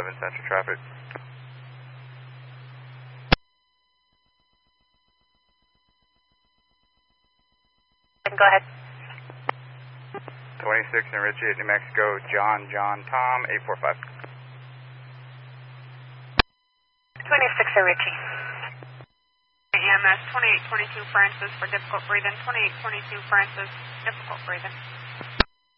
Central traffic. Go ahead. 26 in Ritchie at New Mexico, John, Tom, 845. 26 in Ritchie. EMS 2822 Francis for difficult breathing, 2822 Francis, difficult breathing.